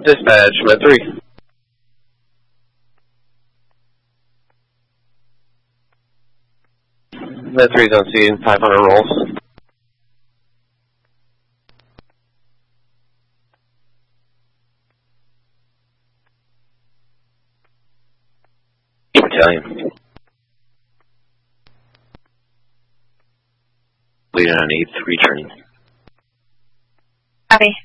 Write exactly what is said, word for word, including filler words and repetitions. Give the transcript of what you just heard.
Dispatch, Med three. Med three's on scene, five hundred rolls. Battalion. Leading on eight three turning. Copy.